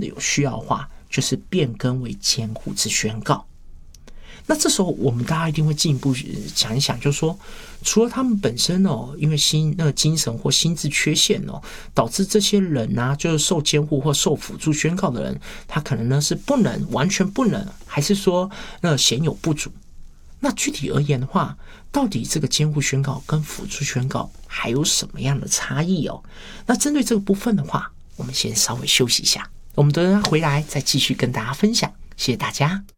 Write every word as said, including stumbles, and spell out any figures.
有需要的话，就是变更为监护之宣告。那这时候我们大家一定会进一步想一想，就是说，除了他们本身哦，因为心那个精神或心智缺陷哦，导致这些人啊，就是受监护或受辅助宣告的人，他可能呢是不能完全不能，还是说那显有不足？那具体而言的话，到底这个监护宣告跟辅助宣告还有什么样的差异哦？那针对这个部分的话，我们先稍微休息一下，我们等一下回来再继续跟大家分享。谢谢大家。